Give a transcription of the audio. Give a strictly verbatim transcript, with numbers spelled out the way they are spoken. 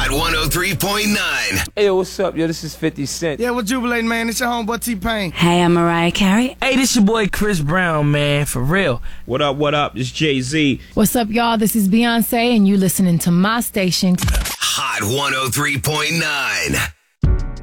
Hot one oh three point nine. Hey, yo, what's up? Yo, this is fifty Cent. Yeah, we're jubilating, man. It's your homeboy T-Pain. Hey, I'm Mariah Carey. Hey, this your boy Chris Brown, man, for real. What up, what up? It's Jay-Z. What's up, y'all? This is Beyonce, and you listening to my station. Hot one oh three point nine.